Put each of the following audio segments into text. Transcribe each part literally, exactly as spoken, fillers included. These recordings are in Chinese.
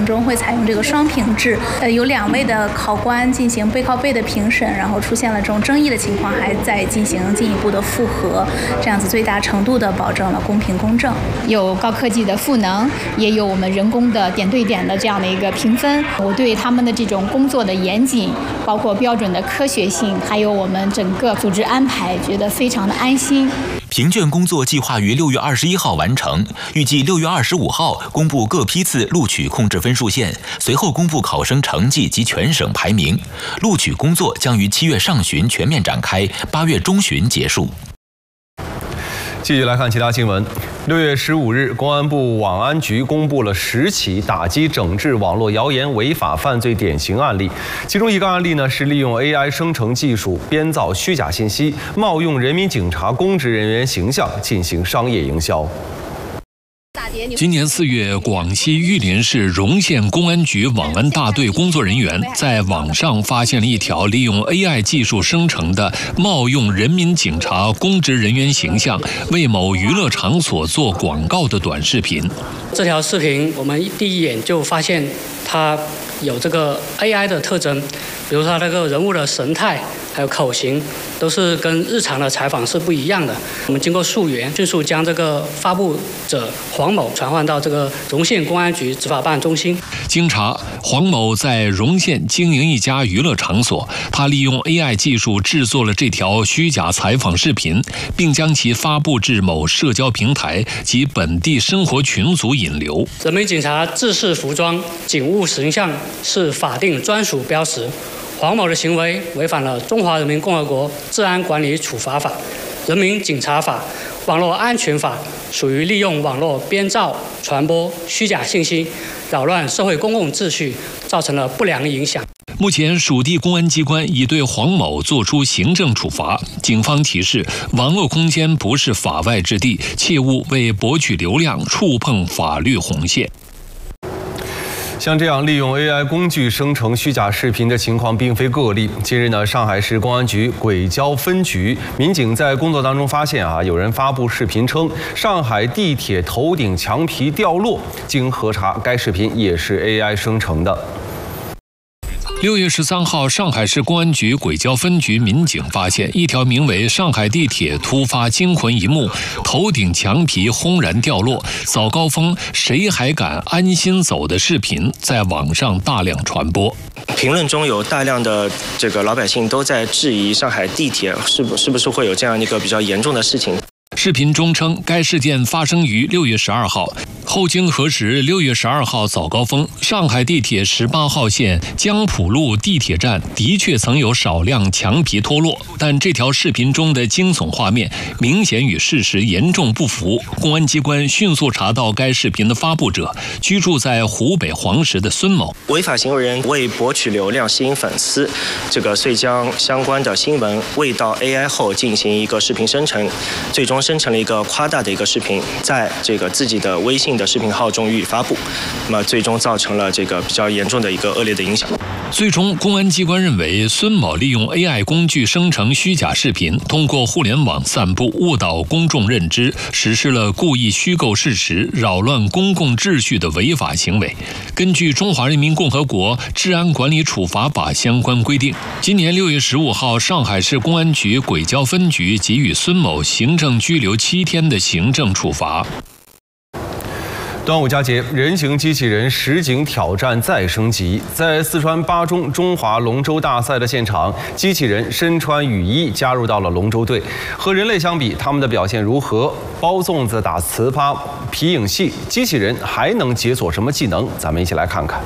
程中会采用这个双评制，呃，有两位的考官进行背靠背的评审，然后出现了这种争议的情况，还在进行进一步的复核，这样子最大程度的保证了公平公正。 有高科技的赋能，也有我们人工的点对点的这样的一个评分。我对他们的这种工作的严谨，包括标准的科学性，还有我们整个组织安排，觉得非常的安心。 评卷工作计划于六月二十一号完成，预计六月二十五号公布各批次录取控制分数线，随后公布考生成绩及全省排名。录取工作将于七月上旬全面展开，八月中旬结束。 继续来看其他新闻。六月十五日，公安部网安局公布了十起打击整治网络谣言违法犯罪典型案例，其中一个案例呢是利用 A I 生成技术编造虚假信息，冒用人民警察公职人员形象进行商业营销。 今年四月，广西玉林市荣县公安局网安大队工作人员在网上发现了一条利用 A I 技术生成的冒用人民警察公职人员形象为某娱乐场所做广告的短视频。 这条视频我们第一眼就发现它有这个 A I 的特征，比如说它这个人物的神态还有口型都是跟日常的采访是不一样的。我们经过溯源，迅速将这个发布者黄某传唤到这个荣县公安局执法办中心。 经查，黄某在荣县经营一家娱乐场所，他利用 A I 技术制作了这条虚假采访视频，并将其发布至某社交平台及本地生活群组引流。 人民警察制式服装、警务形象是法定专属标识。黄某的行为违反了《中华人民共和国治安管理处罚法》、《人民警察法》、《网络安全法》，属于利用网络编造、传播虚假信息，扰乱社会公共秩序，造成了不良影响。 目前，属地公安机关已对黄某作出行政处罚。警方提示：网络空间不是法外之地，切勿为博取流量触碰法律红线。 像这样利用 A I 工具生成虚假视频的情况并非个例。近日呢，上海市公安局轨交分局民警在工作当中发现啊，有人发布视频称上海地铁头顶墙皮掉落，经核查，该视频也是 A I 生成的。 六月十三号，上海市公安局轨交分局民警发现一条名为“上海地铁突发惊魂一幕，头顶墙皮轰然掉落，早高峰谁还敢安心走”的视频在网上大量传播。 评论中有大量的这个老百姓都在质疑上海地铁是不是不是会有这样一个比较严重的事情。 视频中称，该事件发生于六月十二号。后经核实，六月十二号早高峰，上海地铁十八号线江浦路地铁站的确曾有少量墙皮脱落，但这条视频中的惊悚画面明显与事实严重不符。公安机关迅速查到该视频的发布者，居住在湖北黄石的孙某。 违法行为人为博取流量、吸引粉丝，这个遂将相关的新闻喂到 A I 后进行一个视频生成，最终生成了一个夸大的一个视频，在这个自己的微信的视频号中予以发布，那么最终造成了这个比较严重的一个恶劣的影响。 最终，公安机关认为孙某利用 A I 工具生成虚假视频，通过互联网散布误导公众认知，实施了故意虚构事实、扰乱公共秩序的违法行为。根据《中华人民共和国治安管理处罚法》相关规定，今年六月十五号，上海市公安局轨交分局给予孙某行政拘留七天的行政处罚。 端午佳节，人形机器人实景挑战再升级。在四川巴中中华龙舟大赛的现场，机器人身穿雨衣加入到了龙舟队。和人类相比，他们的表现如何？包粽子、打糍粑、皮影戏，机器人还能解锁什么技能？咱们一起来看看。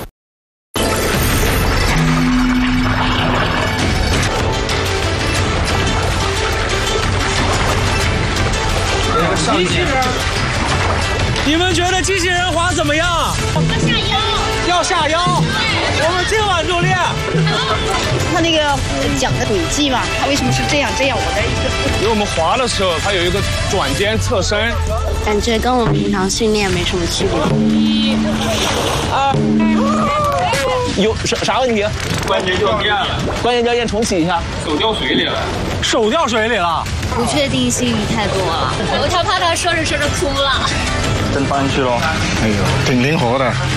机器人。你们觉得机器人滑怎么样？ 要下腰， 要下腰。我们今晚就练。 它那个讲的轨迹嘛，它为什么是这样这样？我在一个。 因为我们滑的时候，它有一个转肩侧身， 感觉跟我们平常训练没什么区别。 一、二。 有啥啥问题？ 关节掉链了。 关节掉链重启一下。 手掉水里了。手掉水里了。 不确定性太多了。我他怕他说着说着哭了。 真搬去喽， 哎呦，挺灵活的。